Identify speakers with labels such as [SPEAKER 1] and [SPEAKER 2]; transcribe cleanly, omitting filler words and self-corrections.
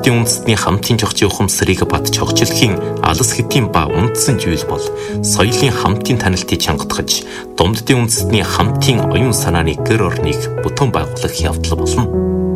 [SPEAKER 1] Дунддын үндэстний хамтын жогчийн ухамсарыг бат чогчлохийн алс хэтийн ба үндсэн зүйл бол соёлын хамтын танилтыг чангатгаж, Дунддын үндэстний хамтын оюун санааны гэр орныг бүтэн байгуулах явдал болно.